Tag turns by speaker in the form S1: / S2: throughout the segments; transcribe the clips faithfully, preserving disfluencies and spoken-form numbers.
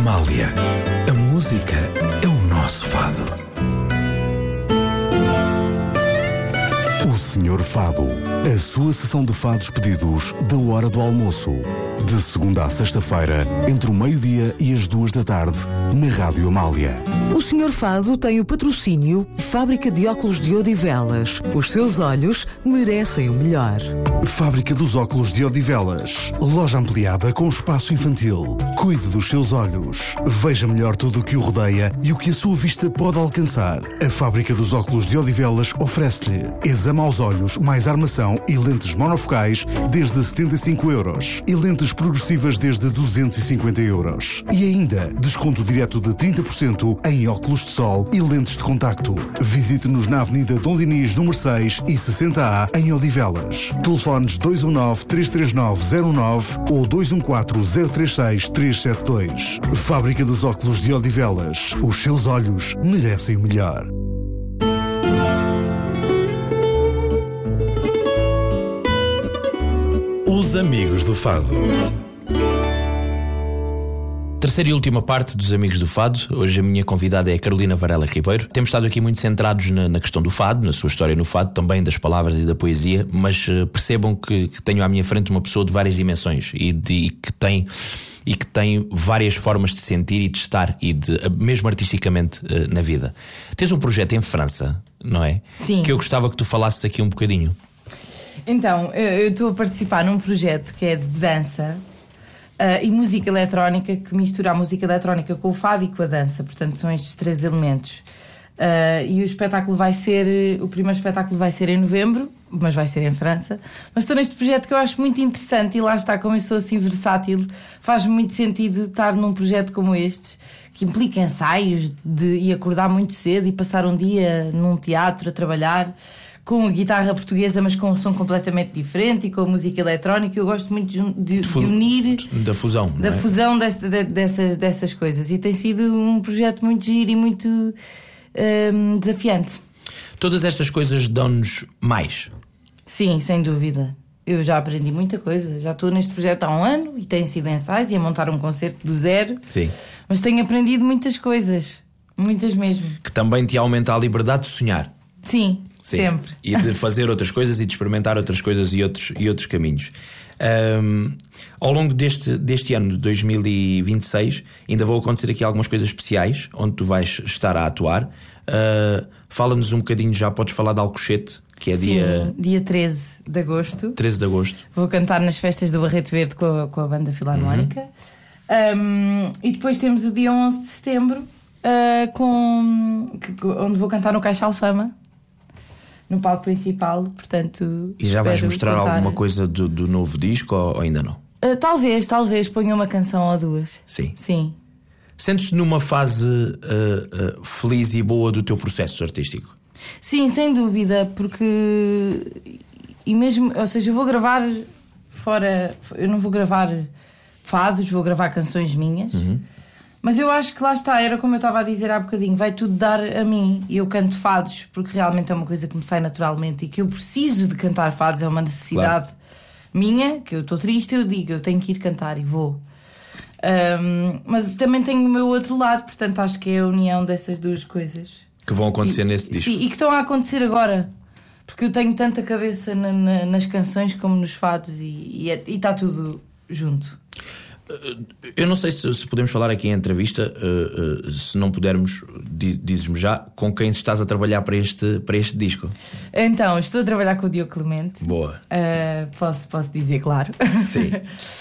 S1: Amália, a música é o nosso fado. O Senhor Fado, a sua sessão de fados pedidos da hora do almoço. De segunda a sexta-feira, entre o meio-dia e as duas da tarde, na Rádio Amália.
S2: O Senhor Fado tem o patrocínio Fábrica de Óculos de Odivelas. Os seus olhos merecem o melhor.
S1: Fábrica dos Óculos de Odivelas. Loja ampliada com espaço infantil. Cuide dos seus olhos. Veja melhor tudo o que o rodeia e o que a sua vista pode alcançar. A Fábrica dos Óculos de Odivelas oferece-lhe exame aos olhos, mais armação e lentes monofocais desde setenta e cinco euros. E lentes progressivas desde duzentos e cinquenta euros. E ainda, desconto direto de trinta por cento em óculos de sol e lentes de contacto. Visite-nos na Avenida Dom Dinis, número seis e sessenta A, em Odivelas. Telefones dois um nove, três três nove, zero nove ou dois um quatro, zero três seis, três sete dois. Fábrica dos Óculos de Odivelas. Os seus olhos merecem o melhor. Os Amigos do Fado.
S3: Terceira e última parte dos Amigos do Fado. Hoje a minha convidada é a Carolina Varela Ribeiro. Temos estado aqui muito centrados na, na questão do fado, na sua história no fado, também das palavras e da poesia, mas uh, percebam que, que tenho à minha frente uma pessoa de várias dimensões e, de, e, que tem, e que tem várias formas de sentir e de estar, e de, uh, mesmo artisticamente uh, na vida. Tens um projeto em França, não é?
S4: Sim.
S3: Que eu gostava que tu falasses aqui um bocadinho.
S4: Então, eu estou a participar num projeto que é de dança uh, e música eletrónica, que mistura a música eletrónica com o fado e com a dança. Portanto, são estes três elementos. Uh, e o espetáculo vai ser... O primeiro espetáculo vai ser em novembro, mas vai ser em França. Mas estou neste projeto que eu acho muito interessante e lá está, como eu sou assim versátil, faz-me muito sentido estar num projeto como este, que implica ensaios de ir acordar muito cedo e passar um dia num teatro a trabalhar, com a guitarra portuguesa, mas com um som completamente diferente, e com a música eletrónica. Eu gosto muito de, de, de unir...
S3: Da fusão, não
S4: Da
S3: é?
S4: fusão desse, de, dessas, dessas coisas. E tem sido um projeto muito giro e muito um, desafiante.
S3: Todas estas coisas dão-nos mais.
S4: Sim, sem dúvida. Eu já aprendi muita coisa. Já estou neste projeto há um ano e tem sido ensaios e a montar um concerto do zero.
S3: Sim.
S4: Mas tenho aprendido muitas coisas. Muitas mesmo.
S3: Que também te aumenta a liberdade de sonhar.
S4: Sim.
S3: Sim.
S4: Sempre.
S3: E de fazer outras coisas e de experimentar outras coisas e outros, e outros caminhos. Um, ao longo deste, deste ano de dois mil e vinte e seis ainda vão acontecer aqui algumas coisas especiais onde tu vais estar a atuar. Uh, fala-nos um bocadinho, já podes falar de Alcochete, que é
S4: Sim,
S3: dia...
S4: dia treze de agosto.
S3: treze de agosto.
S4: Vou cantar nas festas do Barreto Verde com a, com a banda filarmónica. Uhum. Um, e depois temos o dia onze de setembro, uh, com, que, onde vou cantar no Caixa Alfama, no palco principal, portanto...
S3: E já vais mostrar
S4: contar...
S3: alguma coisa do, do novo disco ou, ou ainda não?
S4: Uh, talvez, talvez ponha uma canção ou duas.
S3: Sim.
S4: Sim.
S3: Sentes-te numa fase uh, uh, feliz e boa do teu processo artístico?
S4: Sim, sem dúvida, porque... E mesmo, ou seja, eu vou gravar fora... Eu não vou gravar fados, vou gravar canções minhas. Uhum. Mas eu acho que lá está, era como eu estava a dizer há bocadinho, vai tudo dar a mim. E eu canto fados porque realmente é uma coisa que me sai naturalmente e que eu preciso de cantar fados, é uma necessidade claro. minha, que eu estou triste, eu digo, eu tenho que ir cantar e vou. Um, mas também tenho o meu outro lado, portanto acho que é a união dessas duas coisas.
S3: Que vão acontecer
S4: e,
S3: nesse disco.
S4: Sim, e que estão a acontecer agora. Porque eu tenho tanta cabeça na, na, nas canções como nos fados e, e, é, e está tudo junto.
S3: Eu não sei se, se podemos falar aqui em entrevista, uh, uh, se não pudermos, dizes-me já com quem estás a trabalhar para este, para este disco.
S4: Então, estou a trabalhar com o Diogo Clemente.
S3: Boa.
S4: Uh, posso, posso dizer, claro.
S3: Sim.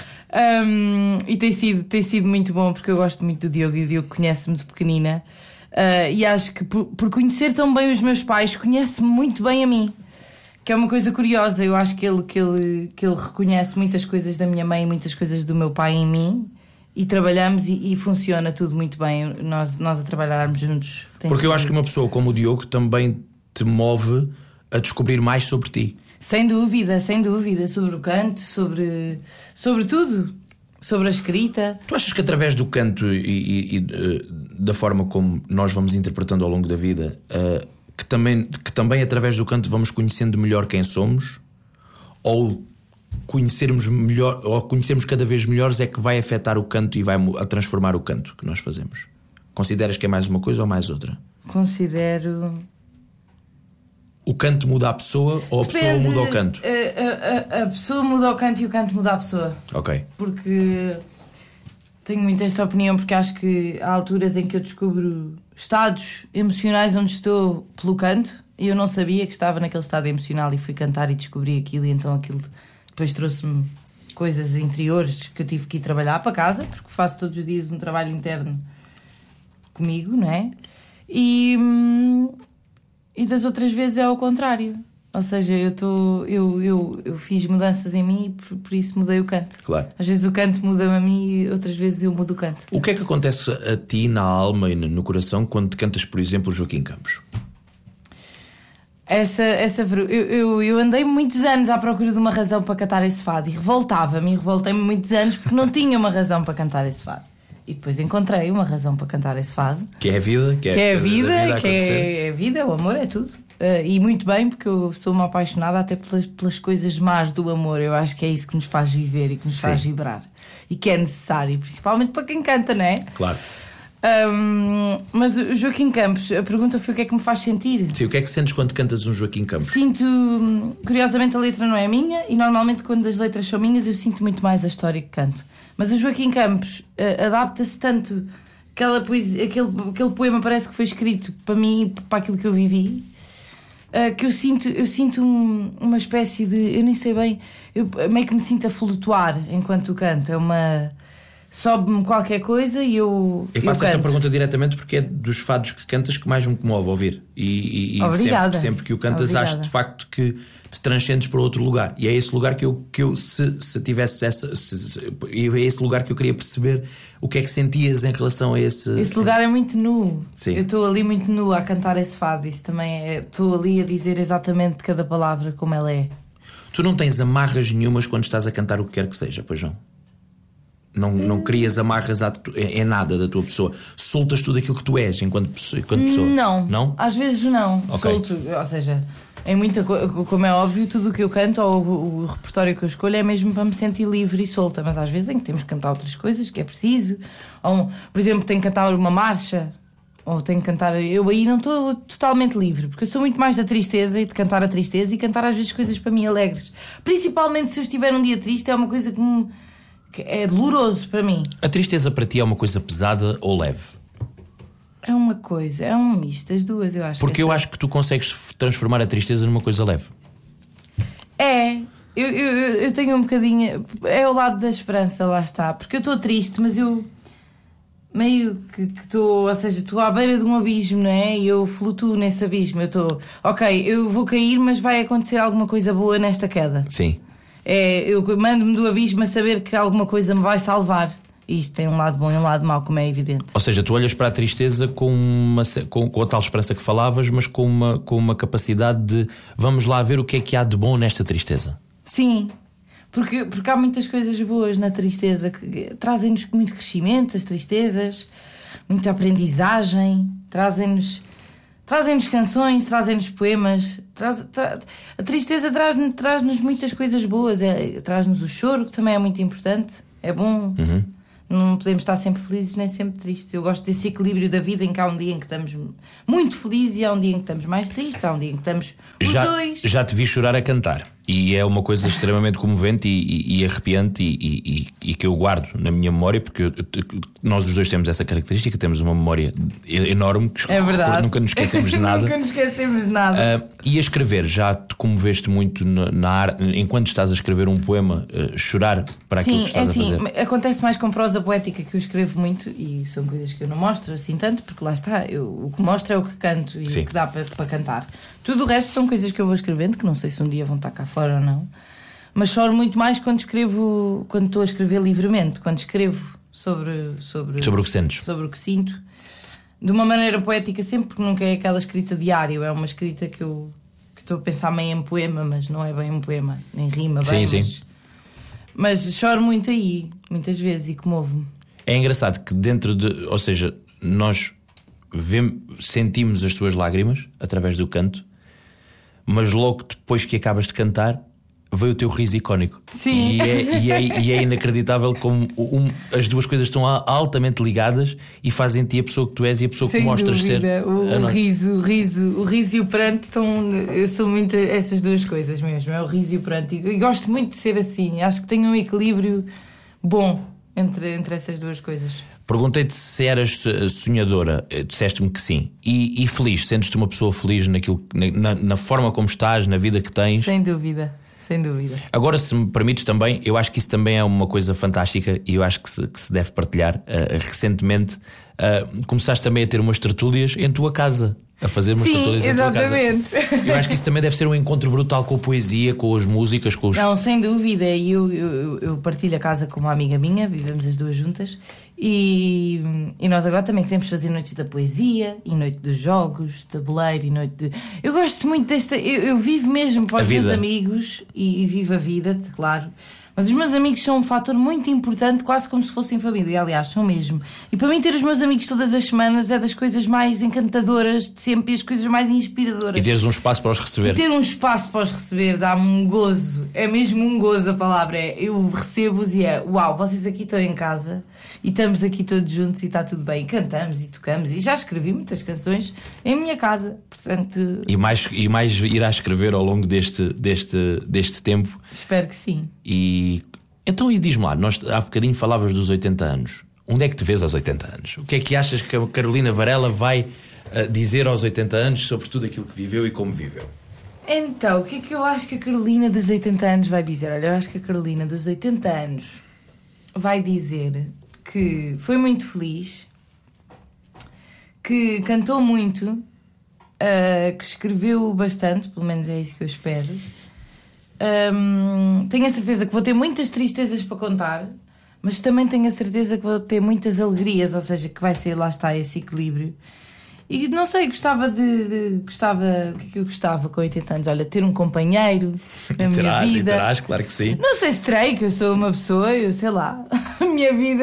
S4: um, e tem sido, tem sido muito bom porque eu gosto muito do Diogo e o Diogo conhece-me de pequenina. Uh, e acho que por, por conhecer tão bem os meus pais, conhece-me muito bem a mim. Que é uma coisa curiosa, eu acho que ele, que, ele, que ele reconhece muitas coisas da minha mãe e muitas coisas do meu pai em mim, e trabalhamos e, e funciona tudo muito bem, nós, nós a trabalharmos juntos.
S3: Porque eu acho que uma pessoa como o Diogo também te move a descobrir mais sobre ti.
S4: Sem dúvida, sem dúvida, sobre o canto, sobre, sobre tudo, sobre a escrita.
S3: Tu achas que através do canto e, e, e da forma como nós vamos interpretando ao longo da vida... Uh, Que também, que também através do canto vamos conhecendo melhor quem somos? Ou conhecermos melhor, ou conhecermos cada vez melhores, é que vai afetar o canto e vai a transformar o canto que nós fazemos? Consideras que é mais uma coisa ou mais outra?
S4: Considero...
S3: O canto muda a pessoa ou a
S4: Depende,
S3: pessoa muda o canto?
S4: A, a, a pessoa muda o canto e o canto muda a pessoa.
S3: Ok.
S4: Porque tenho muito esta opinião, porque acho que há alturas em que eu descubro estados emocionais onde estou pelo canto e eu não sabia que estava naquele estado emocional e fui cantar e descobri aquilo, e então aquilo depois trouxe-me coisas interiores que eu tive que ir trabalhar para casa, porque faço todos os dias um trabalho interno comigo, não é? E, e das outras vezes é ao contrário. Ou seja, eu, tô, eu, eu, eu fiz mudanças em mim e por, por isso mudei o canto.
S3: Claro.
S4: Às vezes o canto muda-me a mim e outras vezes eu mudo o canto.
S3: O que é que acontece a ti na alma e no coração quando te cantas, por exemplo, Joaquim Campos?
S4: Essa, essa, eu, eu, eu andei muitos anos à procura de uma razão para cantar esse fado e revoltava-me e revoltei-me muitos anos porque não tinha uma razão para cantar esse fado. E depois encontrei uma razão para cantar esse fado.
S3: Que é a vida, que é,
S4: que é a vida,
S3: vida
S4: que é a vida, o amor, é tudo. Uh, e muito bem, porque eu sou uma apaixonada até pelas, pelas coisas más do amor. Eu acho que é isso que nos faz viver e que nos
S3: Sim.
S4: faz vibrar. E que é necessário, principalmente para quem canta, não é?
S3: Claro.
S4: Um, mas o Joaquim Campos, a pergunta foi o que é que me faz sentir.
S3: Sim, o que é que sentes quando cantas um Joaquim Campos?
S4: Sinto, curiosamente a letra não é minha e normalmente quando as letras são minhas eu sinto muito mais a história que canto. Mas o Joaquim Campos uh, adapta-se tanto, aquela poesia, aquele, aquele poema parece que foi escrito para mim, para aquilo que eu vivi, uh, que eu sinto, eu sinto um, uma espécie de, eu nem sei bem, eu meio que me sinto a flutuar enquanto canto. É uma... sobe-me qualquer coisa e eu
S3: Eu faço
S4: eu
S3: esta
S4: canto.
S3: pergunta diretamente porque é dos fados que cantas que mais me comove ouvir. E, e, e
S4: Obrigada.
S3: sempre, sempre que o cantas,
S4: Obrigada.
S3: acho de facto que te transcendes para outro lugar. E é esse lugar que eu, que eu se, se tivesse essa. Se, se, é esse lugar que eu queria perceber o que é que sentias em relação a esse.
S4: Esse lugar é muito nu.
S3: Sim.
S4: Eu estou ali muito nu a cantar esse fado. Isso também é. Estou ali a dizer exatamente cada palavra como ela é.
S3: Tu não tens amarras nenhumas quando estás a cantar o que quer que seja, pois não? Não, não crias amarras a tu, em nada da tua pessoa. Soltas tudo aquilo que tu és enquanto, enquanto pessoa.
S4: Não.
S3: Não?
S4: Às vezes não.
S3: Ok.
S4: Solto, ou seja, em muita co- como é óbvio, tudo o que eu canto ou o, o repertório que eu escolho é mesmo para me sentir livre e solta. Mas às vezes em que temos que cantar outras coisas que é preciso. Ou, por exemplo, tenho que cantar uma marcha. Ou tenho que cantar. Eu aí não estou totalmente livre, porque eu sou muito mais da tristeza e de cantar a tristeza e cantar às vezes coisas para mim alegres. Principalmente se eu estiver um dia triste, é uma coisa que, me, que é doloroso para mim.
S3: A tristeza para ti é uma coisa pesada ou leve?
S4: É uma coisa, é um misto, as duas eu acho.
S3: Porque
S4: que é
S3: eu
S4: só-
S3: acho que tu consegues transformar a tristeza numa coisa leve.
S4: É, eu, eu, eu tenho um bocadinho. É o lado da esperança, lá está. Porque eu estou triste, mas eu meio que estou, ou seja, estou à beira de um abismo, não é? E eu flutuo nesse abismo. Eu estou, ok, eu vou cair, mas vai acontecer alguma coisa boa nesta queda.
S3: Sim.
S4: É, eu mando-me do abismo a saber que alguma coisa me vai salvar. E isto tem um lado bom e um lado mau, como é evidente.
S3: Ou seja, tu olhas para a tristeza com, uma, com, com a tal esperança que falavas, mas com uma, com uma capacidade de vamos lá ver o que é que há de bom nesta tristeza.
S4: Sim, porque, porque há muitas coisas boas na tristeza que trazem-nos muito crescimento, as tristezas, muita aprendizagem, trazem-nos trazem-nos canções, trazem-nos poemas. Traz, tra, a tristeza traz-nos traz muitas coisas boas, é, traz-nos o choro, que também é muito importante, é bom.
S3: Uhum.
S4: Não podemos estar sempre felizes nem sempre tristes. Eu gosto desse equilíbrio da vida em que há um dia em que estamos muito felizes e há um dia em que estamos mais tristes, há um dia em que estamos os
S3: Já,
S4: dois.
S3: já te vi chorar a cantar. E é uma coisa extremamente comovente e, e, e arrepiante e, e, e que eu guardo na minha memória, porque eu, nós os dois temos essa característica, temos uma memória enorme, que
S4: É verdade.
S3: nunca nos esquecemos de nada.
S4: Nunca nos esquecemos de nada.
S3: Uh, e a escrever, já te comoveste muito na, na arte, enquanto estás a escrever um poema, uh, chorar para aquilo
S4: Sim,
S3: que estás
S4: é assim,
S3: a fazer?
S4: acontece mais com prosa poética, que eu escrevo muito e são coisas que eu não mostro assim tanto, porque lá está, eu, o que mostro é o que canto e
S3: Sim.
S4: o que dá para, para cantar. Tudo o resto são coisas que eu vou escrevendo, que não sei se um dia vão estar cá fora ou não, mas choro muito mais quando escrevo, quando estou a escrever livremente, quando escrevo sobre, sobre,
S3: Sobre o que sentes.
S4: sobre o que sinto, de uma maneira poética sempre, porque nunca é aquela escrita diária, é uma escrita que eu que estou a pensar meio em poema, mas não é bem um poema, nem rima bem,
S3: Sim,
S4: mas,
S3: sim.
S4: mas choro muito aí, muitas vezes, e comovo-me.
S3: É engraçado que dentro de, ou seja, nós vemos, sentimos as tuas lágrimas através do canto, mas logo depois que acabas de cantar, veio o teu riso icónico.
S4: Sim.
S3: E é, e é, e é inacreditável como um, as duas coisas estão altamente ligadas e fazem de ti a pessoa que tu és e a pessoa
S4: Sem
S3: que mostras
S4: dúvida.
S3: ser.
S4: O, o
S3: não...
S4: riso, o riso, o riso e o pranto estão. Eu sou muito essas duas coisas mesmo. É o riso e o pranto. E, e gosto muito de ser assim. Acho que tenho um equilíbrio bom entre, entre essas duas coisas.
S3: Perguntei-te se eras sonhadora, disseste-me que sim. E, e feliz, sentes-te uma pessoa feliz naquilo, na, na forma como estás, na vida que tens?
S4: Sem dúvida, sem dúvida.
S3: Agora, se me permites também, eu acho que isso também é uma coisa fantástica e eu acho que se, que se deve partilhar. Uh, recentemente uh, começaste também a ter umas tertúlias em tua casa. A fazer umas
S4: Sim,
S3: tertúlias em tua casa.
S4: exatamente.
S3: Eu acho que isso também deve ser um encontro brutal com a poesia, com as músicas, com os...
S4: Não, sem dúvida. E eu, eu, eu partilho a casa com uma amiga minha, vivemos as duas juntas. E, e nós agora também queremos fazer noites da poesia e noite dos jogos, tabuleiro e noite de... Eu gosto muito desta... Eu, eu vivo mesmo para os meus amigos e, e vivo a vida, claro. Mas os meus amigos são um fator muito importante, quase como se fossem família. Aliás, são mesmo. E para mim ter os meus amigos todas as semanas é das coisas mais encantadoras de sempre e as coisas mais inspiradoras.
S3: E teres um espaço para os receber.
S4: E ter um espaço para os receber dá-me um gozo. É mesmo um gozo a palavra. É, eu recebo-os e é uau, vocês aqui estão em casa e estamos aqui todos juntos e está tudo bem. E cantamos e tocamos. E já escrevi muitas canções em minha casa. Portanto...
S3: E mais, e mais irás escrever ao longo deste, deste, deste tempo.
S4: Espero que sim.
S3: E então, e diz-me lá, nós há bocadinho falavas dos oitenta anos. Onde é que te vês aos oitenta anos? O que é que achas que a Carolina Varela vai uh, dizer aos oitenta anos sobre tudo aquilo que viveu e como viveu?
S4: Então, o que é que eu acho que a Carolina dos oitenta anos vai dizer? Olha, eu acho que a Carolina dos oitenta anos vai dizer que foi muito feliz, que cantou muito, uh, que escreveu bastante, pelo menos é isso que eu espero. Um, tenho a certeza que vou ter muitas tristezas para contar, mas também tenho a certeza que vou ter muitas alegrias, ou seja, que vai ser, lá está, esse equilíbrio. E não sei, gostava de, de gostava, o que é que eu gostava com oitenta anos? Olha, ter um companheiro na
S3: e
S4: minha
S3: terás,
S4: vida.
S3: E terás, claro que sim.
S4: Não sei se terei, que eu sou uma pessoa, eu sei lá, a minha vida.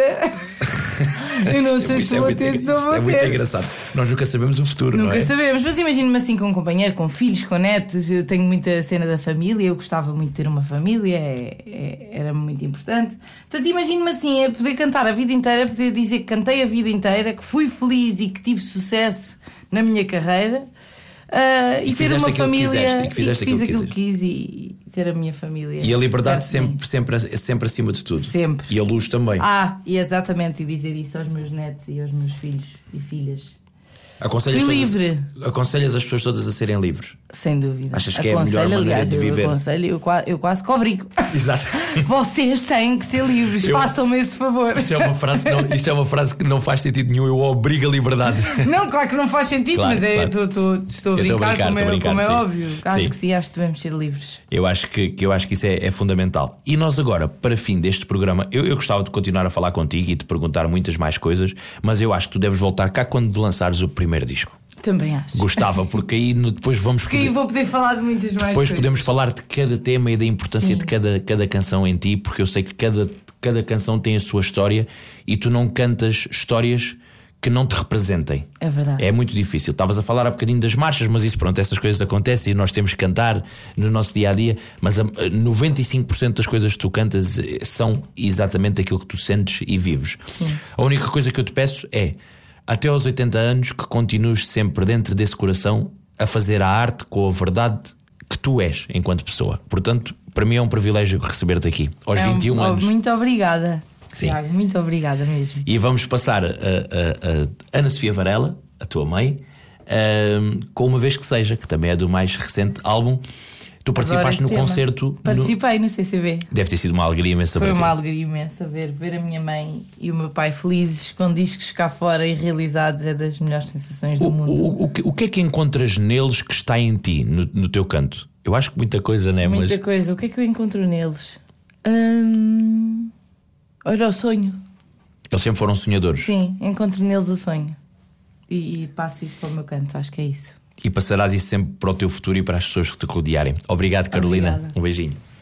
S4: Eu não sei se vou ter, se não vou ter.
S3: É muito engraçado. Nós nunca sabemos o futuro,
S4: nunca
S3: não é?
S4: Nunca sabemos, mas imagino-me assim com um companheiro, com filhos, com netos. Eu tenho muita cena da família, eu gostava muito de ter uma família, é, é, era muito importante. Portanto, imagino-me assim, é poder cantar a vida inteira, poder dizer que cantei a vida inteira, que fui feliz e que tive sucesso na minha carreira. Uh, e, e ter uma família que quiseste, e que fizeste e que fiz aquilo que quis e ter a minha família.
S3: E a liberdade sempre, sempre, sempre acima de tudo.
S4: Sempre.
S3: E a luz também.
S4: Ah, e exatamente, e dizer isso aos meus netos e aos meus filhos e filhas.
S3: Aconselhas,
S4: Fui
S3: todas,
S4: livre.
S3: Aconselhas as pessoas todas a serem livres?
S4: Sem dúvida.
S3: Achas que
S4: aconselho,
S3: é a melhor maneira
S4: aliás,
S3: de viver?
S4: Eu aconselho, eu, eu quase que obrigo.
S3: Exato.
S4: Vocês têm que ser livres, eu... façam-me esse favor.
S3: Isto é, uma frase que não, isto é uma frase que não faz sentido nenhum. Eu obrigo a liberdade.
S4: Não, claro que não faz sentido,
S3: claro,
S4: mas é,
S3: claro.
S4: tô, tô, estou a brincar, brincar, como, é, brincar, como é óbvio. Acho
S3: sim.
S4: que sim, acho que devemos ser livres.
S3: Eu acho que, que, eu acho que isso é, é fundamental. E nós agora, para fim deste programa, eu, eu gostava de continuar a falar contigo e de perguntar muitas mais coisas, mas eu acho que tu deves voltar cá quando lançares o primeiro disco.
S4: Também acho.
S3: Gostava, porque aí depois vamos
S4: porque
S3: poder...
S4: aí vou poder falar de muitas mais
S3: Depois
S4: coisas.
S3: podemos falar de cada tema e da importância Sim. de cada, cada canção em ti, porque eu sei que cada, cada canção tem a sua história e tu não cantas histórias que não te representem.
S4: É verdade.
S3: É muito difícil. Estavas a falar há bocadinho das marchas, mas isso, pronto, essas coisas acontecem e nós temos que cantar no nosso dia a dia, mas a noventa e cinco por cento das coisas que tu cantas são exatamente aquilo que tu sentes e vives.
S4: Sim.
S3: A única coisa que eu te peço é, até aos oitenta anos, que continues sempre dentro desse coração a fazer a arte com a verdade que tu és enquanto pessoa. Portanto, para mim é um privilégio receber-te aqui aos
S4: é um,
S3: vinte e um anos.
S4: Muito obrigada.
S3: Sim.
S4: Tiago, muito obrigada mesmo.
S3: E vamos passar a, a, a Ana Sofia Varela, a tua mãe, um, com Uma Vez Que Seja, que também é do mais recente álbum. Tu participaste no tema. concerto.
S4: Participei
S3: no...
S4: no C C B.
S3: Deve ter sido uma alegria imensa.
S4: Foi
S3: para
S4: uma
S3: ti.
S4: alegria imensa ver, ver a minha mãe e o meu pai felizes com discos cá fora e realizados. É das melhores sensações do
S3: o,
S4: mundo.
S3: O, o, o que é que encontras neles que está em ti, no, no teu canto? Eu acho que muita coisa, não é?
S4: Muita
S3: Mas...
S4: coisa. O que é que eu encontro neles? Hum... Olha, o sonho.
S3: Eles sempre foram sonhadores.
S4: Sim, encontro neles o sonho. E, e passo isso para o meu canto, acho que é isso.
S3: E passarás isso sempre para o teu futuro e para as pessoas que te rodearem. Obrigado, Carolina.
S4: Obrigada.
S3: Um beijinho.